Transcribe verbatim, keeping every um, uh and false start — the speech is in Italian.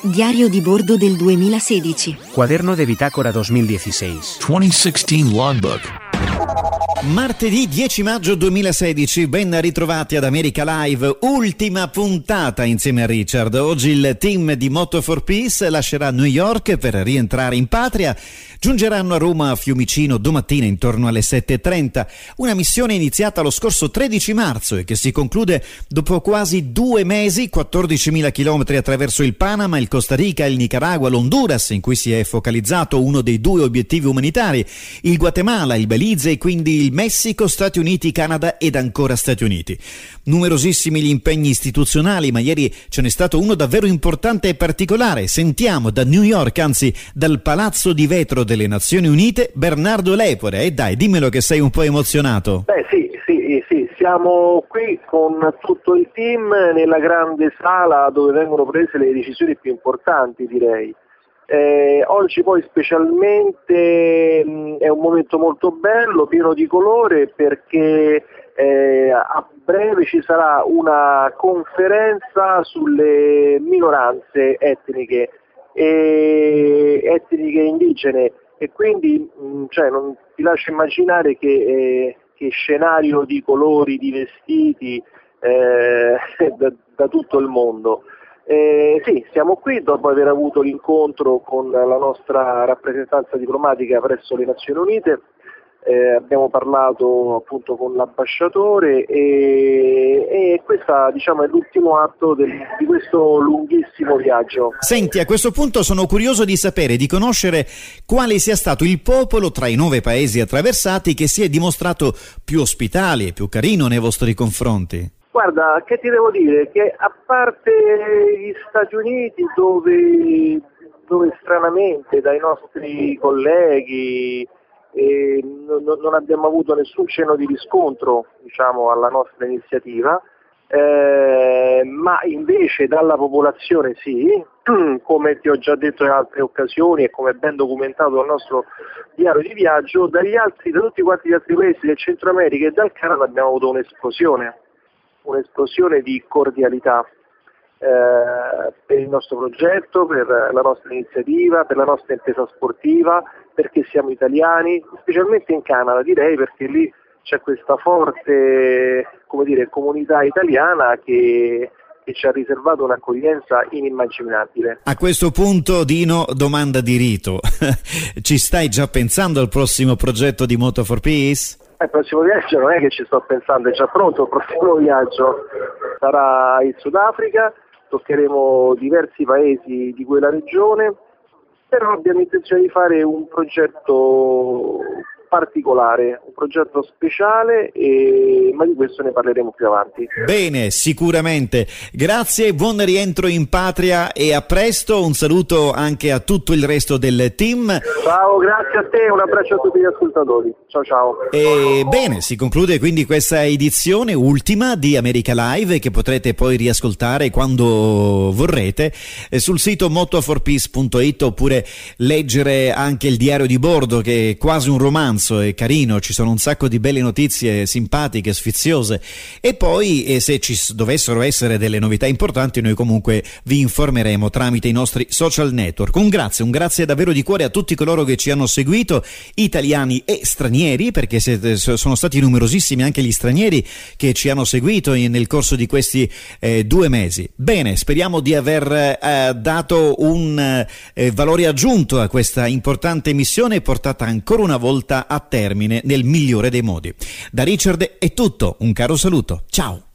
Diario di bordo del duemilasedici. Cuaderno de bitácora duemiladiciassei. duemiladiciassei Logbook. Martedì dieci maggio duemilasedici, ben ritrovati ad America Live, ultima puntata insieme a Richard. Oggi il team di Moto for Peace lascerà New York per rientrare in patria. Giungeranno a Roma a Fiumicino domattina intorno alle sette e trenta, una missione iniziata lo scorso tredici marzo e che si conclude dopo quasi due mesi, quattordicimila chilometri attraverso il Panama, il Costa Rica, il Nicaragua, l'Honduras, in cui si è focalizzato uno dei due obiettivi umanitari, il Guatemala, il Belize e quindi il Messico, Stati Uniti, Canada ed ancora Stati Uniti. Numerosissimi gli impegni istituzionali, ma ieri ce n'è stato uno davvero importante e particolare. Sentiamo da New York, anzi dal Palazzo di Vetro delle Nazioni Unite, Bernardo Lepore. E eh dai, dimmelo che sei un po' emozionato. Beh sì, sì, sì, siamo qui con tutto il team nella grande sala dove vengono prese le decisioni più importanti, direi. Eh, oggi poi specialmente mh, è un momento molto bello, pieno di colore, perché eh, a breve ci sarà una conferenza sulle minoranze etniche e etniche indigene e quindi mh, cioè, non ti lascio immaginare che, eh, che scenario di colori, di vestiti eh, da, da tutto il mondo. Eh, sì, siamo qui dopo aver avuto l'incontro con la nostra rappresentanza diplomatica presso le Nazioni Unite, eh, abbiamo parlato appunto con l'ambasciatore e, e questa diciamo è l'ultimo atto del, di questo lunghissimo viaggio. Senti, a questo punto sono curioso di sapere, di conoscere quale sia stato il popolo tra i nove paesi attraversati che si è dimostrato più ospitale e più carino nei vostri confronti. Guarda, che ti devo dire? Che a parte gli Stati Uniti dove, dove stranamente dai nostri colleghi eh, non, non abbiamo avuto nessun cenno di riscontro, diciamo, alla nostra iniziativa, eh, ma invece dalla popolazione sì, come ti ho già detto in altre occasioni e come è ben documentato dal nostro diario di viaggio, dagli altri, da tutti quanti gli altri paesi del Centro America e dal Canada abbiamo avuto un'esplosione. un'esplosione di cordialità eh, per il nostro progetto, per la nostra iniziativa, per la nostra impresa sportiva, perché siamo italiani, specialmente in Canada direi, perché lì c'è questa forte, come dire, comunità italiana che che ci ha riservato un'accoglienza inimmaginabile. A questo punto, Dino, domanda di rito. Ci stai già pensando al prossimo progetto di Moto for Peace? Il prossimo viaggio non è che ci sto pensando, è già pronto il prossimo viaggio. Sarà il Sudafrica, toccheremo diversi paesi di quella regione, però abbiamo intenzione di fare un progetto particolare, un progetto speciale, e... ma di questo ne parleremo più avanti. Bene, sicuramente. Grazie, buon rientro in patria e a presto. Un saluto anche a tutto il resto del team. Ciao, grazie a te, un abbraccio a tutti gli ascoltatori. Ciao ciao. E bene, si conclude quindi questa edizione ultima di America Live, che potrete poi riascoltare quando vorrete sul sito moto for peace punto it, oppure leggere anche il diario di bordo, che è quasi un romanzo. È carino, ci sono un sacco di belle notizie simpatiche, sfiziose, e poi eh, se ci dovessero essere delle novità importanti noi comunque vi informeremo tramite i nostri social network. Un grazie, un grazie davvero di cuore a tutti coloro che ci hanno seguito, italiani e stranieri, perché siete, sono stati numerosissimi anche gli stranieri che ci hanno seguito in, nel corso di questi eh, due mesi. Bene, speriamo di aver eh, dato un eh, valore aggiunto a questa importante missione, portata ancora una volta a termine nel migliore dei modi. Da Richard è tutto, un caro saluto, ciao!